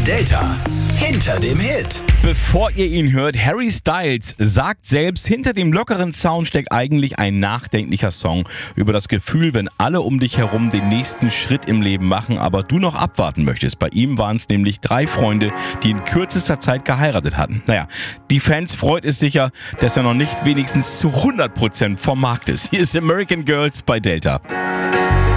Delta. Hinter dem Hit. Bevor ihr ihn hört, Harry Styles sagt selbst, hinter dem lockeren Sound steckt eigentlich ein nachdenklicher Song über das Gefühl, wenn alle um dich herum den nächsten Schritt im Leben machen, aber du noch abwarten möchtest. Bei ihm waren es nämlich 3 Freunde, die in kürzester Zeit geheiratet hatten. Naja, die Fans freut es sicher, dass er noch nicht wenigstens zu 100% vom Markt ist. Hier ist American Girls bei Delta.